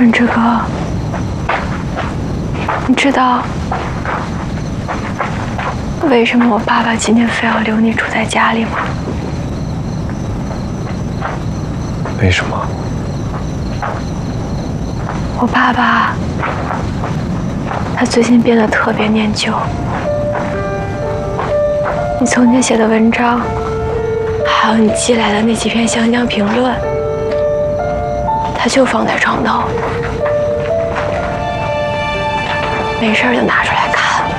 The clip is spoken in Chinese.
润之哥，你知道为什么我爸爸今天非要留你住在家里吗？ 为什么？ 我爸爸他最近变得特别念旧。你从前写的文章，还有你寄来的那几篇香江评论，他就放在床头，没事就拿出来看。